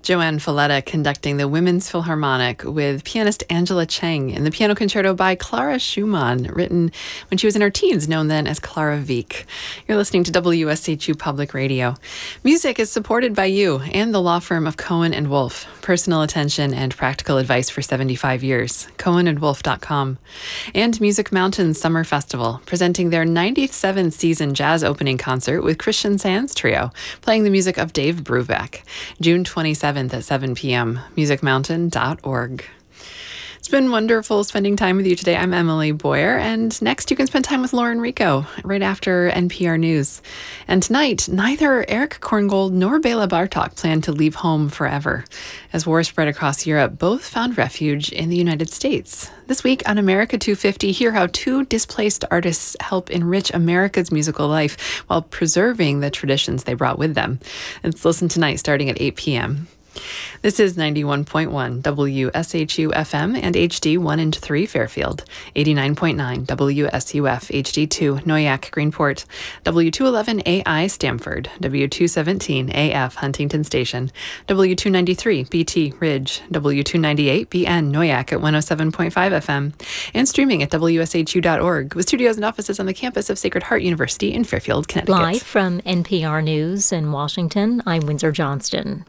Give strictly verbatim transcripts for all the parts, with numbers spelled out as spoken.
Joanne Falletta conducting the Women's Philharmonic with pianist Angela Cheng in the piano concerto by Clara Schumann, written when she was in her teens, known then as Clara Wieck. You're listening to W S H U Public Radio. Music is supported by you and the law firm of Cohen and Wolf. Personal attention and practical advice for seventy-five years. cohen and wolf dot com. And Music Mountains Summer Festival, presenting their ninety-seventh season jazz opening concert with Christian Sands Trio, playing the music of Dave Brubeck. June twenty-seventh at seven p.m. music mountain dot org. It's been wonderful spending time with you today. I'm Emily Boyer, and next you can spend time with Lauren Rico right after N P R News. And tonight, neither Eric Korngold nor Bela Bartok plan to leave home forever. As war spread across Europe, both found refuge in the United States. This week on America two fifty, hear how two displaced artists help enrich America's musical life while preserving the traditions they brought with them. Let's listen tonight starting at eight p.m. This is ninety-one point one W S H U F M and H D one and three Fairfield, eighty-nine point nine W S U F H D two Noyac Greenport, W two eleven A I Stamford, W two seventeen A F Huntington Station, W two ninety-three B T Ridge, W two ninety-eight B N Noyac at one oh seven point five F M, and streaming at W S H U dot org with studios and offices on the campus of Sacred Heart University in Fairfield, Connecticut. Live from N P R News in Washington, I'm Windsor Johnston.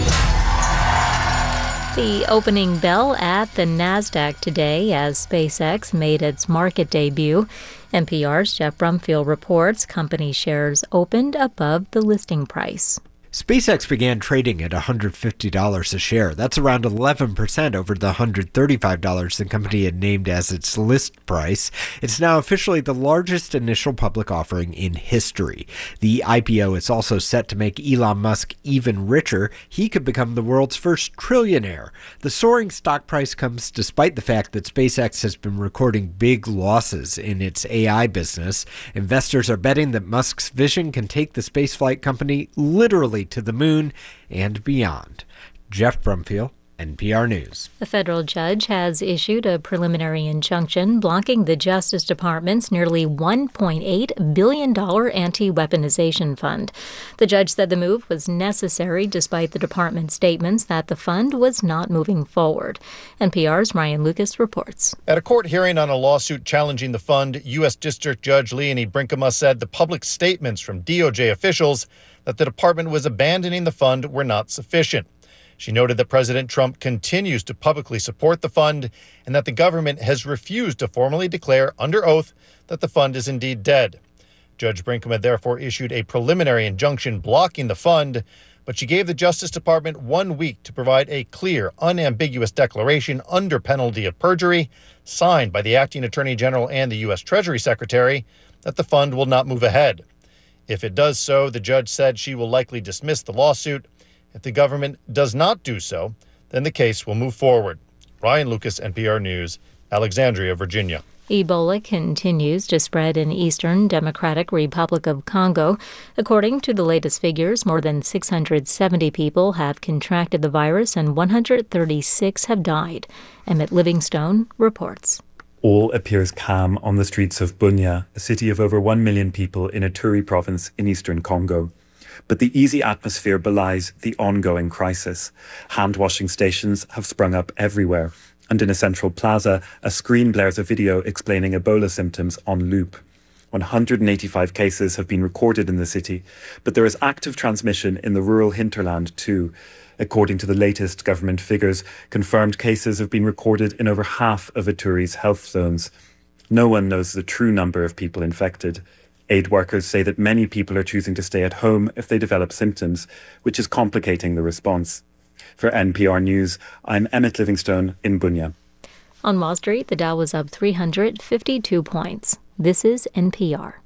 The opening bell at the NASDAQ today as SpaceX made its market debut. N P R's Jeff Brumfield reports company shares opened above the listing price. SpaceX began trading at one hundred fifty dollars a share. That's around eleven percent over the one hundred thirty-five dollars the company had named as its list price. It's now officially the largest initial public offering in history. The I P O is also set to make Elon Musk even richer. He could become the world's first trillionaire. The soaring stock price comes despite the fact that SpaceX has been recording big losses in its A I business. Investors are betting that Musk's vision can take the spaceflight company literally to the moon and beyond. Jeff Brumfield, N P R News. A federal judge has issued a preliminary injunction blocking the Justice Department's nearly one point eight billion dollars anti-weaponization fund. The judge said the move was necessary despite the department's statements that the fund was not moving forward. N P R's Ryan Lucas reports. At a court hearing on a lawsuit challenging the fund, U S. District Judge Leonie Brinkema said the public statements from D O J officials that the department was abandoning the fund were not sufficient. She noted that President Trump continues to publicly support the fund and that the government has refused to formally declare under oath that the fund is indeed dead. Judge Brinkema therefore issued a preliminary injunction blocking the fund, but she gave the Justice Department one week to provide a clear, unambiguous declaration under penalty of perjury, signed by the acting Attorney General and the U S. Treasury Secretary, that the fund will not move ahead. If it does so, the judge said she will likely dismiss the lawsuit. If the government does not do so, then the case will move forward. Ryan Lucas, N P R News, Alexandria, Virginia. Ebola continues to spread in Eastern Democratic Republic of Congo. According to the latest figures, more than six hundred seventy people have contracted the virus and one hundred thirty-six have died. Emmett Livingstone reports. All appears calm on the streets of Bunia, a city of over one million people in Ituri province in eastern Congo. But the easy atmosphere belies the ongoing crisis. Hand-washing stations have sprung up everywhere. And in a central plaza, a screen blares a video explaining Ebola symptoms on loop. one hundred eighty-five cases have been recorded in the city, but there is active transmission in the rural hinterland too. According to the latest government figures, confirmed cases have been recorded in over half of Ituri's health zones. No one knows the true number of people infected. Aid workers say that many people are choosing to stay at home if they develop symptoms, which is complicating the response. For N P R News, I'm Emmett Livingstone in Bunia. On Wall Street, the Dow was up three hundred fifty-two points. This is N P R.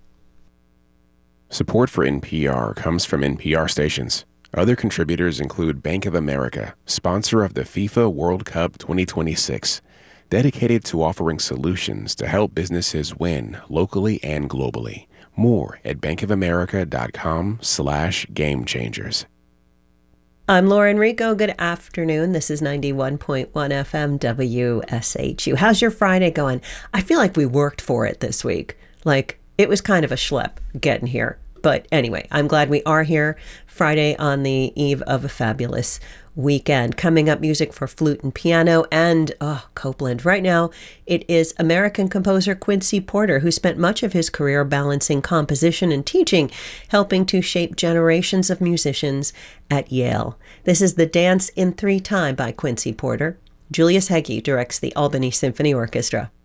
Support for N P R comes from N P R stations. Other contributors include Bank of America, sponsor of the FIFA World Cup twenty twenty-six, dedicated to offering solutions to help businesses win locally and globally. More at bankofamerica.com slash game changers. I'm Lauren Rico. Good afternoon. This is ninety-one point one F M W S H U. How's your Friday going? I feel like we worked for it this week. Like, it was kind of a schlep getting here. But anyway, I'm glad we are here Friday on the eve of a fabulous weekend. Coming up, music for flute and piano and, oh, Copland. Right now, it is American composer Quincy Porter, who spent much of his career balancing composition and teaching, helping to shape generations of musicians at Yale. This is The Dance in Three Time by Quincy Porter. Julius Heggie directs the Albany Symphony Orchestra.